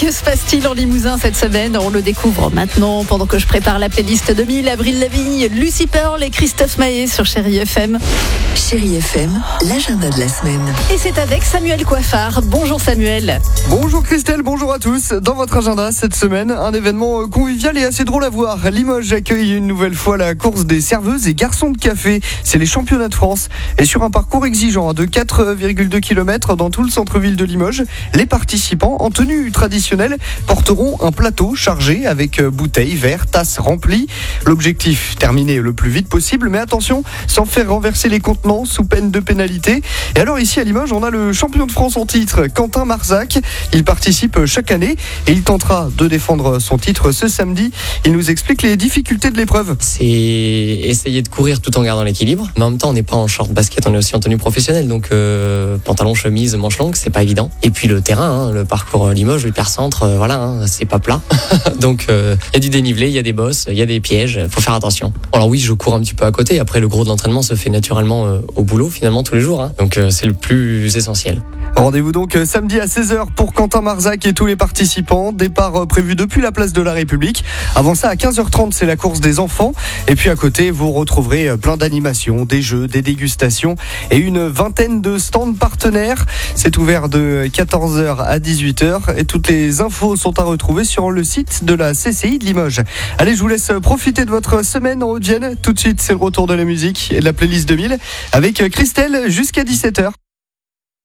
Que se passe-t-il en Limousin cette semaine? On le découvre maintenant pendant que je prépare la playlist 2000. Avril Lavigne, Lucy Pearl et Christophe Maé sur Chérie FM. Chérie FM, l'agenda de la semaine. Et c'est avec Samuel Coiffard. Bonjour Samuel. Bonjour Christelle, bonjour à tous. Dans votre agenda cette semaine, un événement convivial et assez drôle à voir. Limoges accueille une nouvelle fois la course des serveuses et garçons de café. C'est les championnats de France. Et sur un parcours exigeant de 4,2 km dans tout le centre-ville de Limoges, les participants en tenue traditionnelle porteront un plateau chargé avec bouteilles, verres, tasses remplies. L'objectif, terminer le plus vite possible, mais attention, sans faire renverser les contenants sous peine de pénalité. Et alors ici à Limoges, on a le champion de France en titre, Quentin Marzac. Il participe chaque année et il tentera de défendre son titre ce samedi. Il nous explique les difficultés de l'épreuve. C'est essayer de courir tout en gardant l'équilibre. Mais en même temps, on n'est pas en short basket, on est aussi en tenue professionnelle. Donc pantalon, chemise, manche longue, c'est pas évident. Et puis le terrain, le parcours Limoges, l'hypercentre, c'est pas plat. Donc il y a du dénivelé, il y a des bosses, il y a des pièges, faut faire attention. Alors oui, je cours un petit peu à côté. Après, le gros de l'entraînement se fait naturellement au boulot finalement tous les jours. Donc c'est le plus essentiel. Rendez-vous donc samedi à 16h pour Quentin Marzac et tous les participants. Départ prévu depuis la place de la République. Avant ça, à 15h30, c'est la course des enfants. Et puis à côté, vous retrouverez plein d'animations, des jeux, des dégustations et une vingtaine de stands partenaires. C'est ouvert de 14h à 18h et toutes les infos sont à retrouver sur le site de la CCI de Limoges. Allez, je vous laisse profiter de votre semaine en Haute-Vienne. Tout de suite, c'est le retour de la musique et de la playlist 2000 avec Christelle jusqu'à 17h.